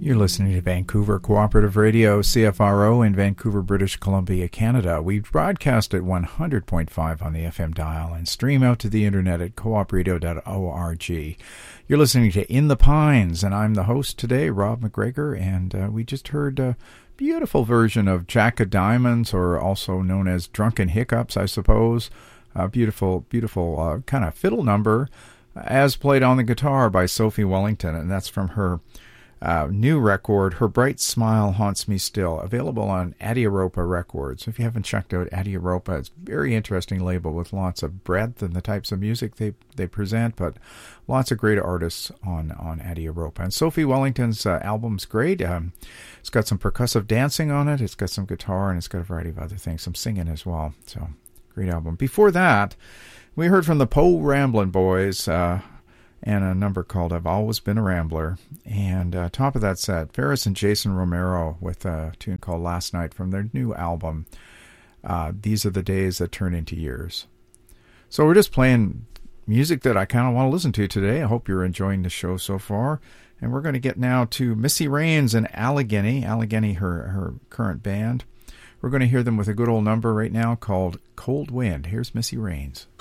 You're listening to Vancouver Cooperative Radio, CFRO, in Vancouver, British Columbia, Canada. We broadcast at 100.5 on the FM dial and stream out to the internet at coopradio.org. You're listening to In the Pines, and I'm the host today, Rob McGregor, and we just heard a beautiful version of Jack of Diamonds, or also known as Drunken Hiccups, I suppose. A beautiful kind of fiddle number, as played on the guitar by Sophie Wellington, and that's from her new record, Her Bright Smile Haunts Me Still, available on Adiaropa Records. If you haven't checked out Adiaropa, it's a very interesting label with lots of breadth in the types of music they present, but lots of great artists on Adiaropa. And Sophie Wellington's album's great. It's got some percussive dancing on it, it's got some guitar, and it's got a variety of other things, some singing as well. So, great album. Before that, we heard from the Po Ramblin' Boys, and a number called I've Always Been a Rambler. And top of that set, Ferris and Jason Romero with a tune called Last Night from their new album, These Are the Days That Turn Into Years. So we're just playing music that I kind of want to listen to today. I hope you're enjoying the show so far. And we're going to get now to Missy Raines and Allegheny, her current band. We're going to hear them with a good old number right now called Cold Wind. Here's Missy Raines.